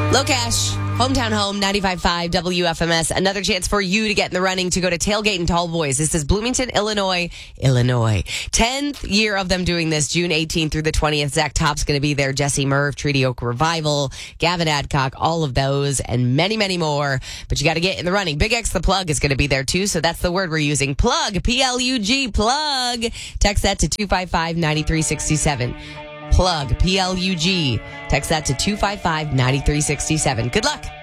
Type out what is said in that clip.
Low Cash, Hometown Home, 95.5 WFMS. Another chance for you to get in the running to go to Tailgate and Tall Boys. This is Bloomington, Illinois. 10th year of them doing this, June 18th through the 20th. Zach Top's going to be there. Jesse Merv, Treaty Oak Revival, Gavin Adcock, all of those, and many, many more. But you got to get in the running. Big X the Plug is going to be there too, so that's the word we're using. Plug, P-L-U-G, plug. Text that to 255-9367. Plug, Plug. Text that to 255-9367. Good luck.